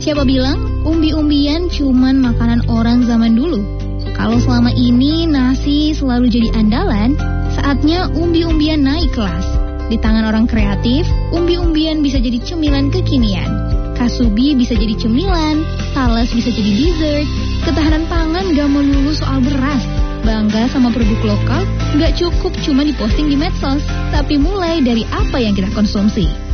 Siapa bilang umbi-umbian cuman makanan orang zaman dulu? Kalau selama ini nasi selalu jadi andalan, saatnya umbi-umbian naik kelas. Di tangan orang kreatif, umbi-umbian bisa jadi cemilan kekinian. Kasubi bisa jadi cemilan, talas bisa jadi dessert. Ketahanan pangan gak melulu soal beras. Bangga sama produk lokal gak cukup cuma diposting di medsos, tapi mulai dari apa yang kita konsumsi.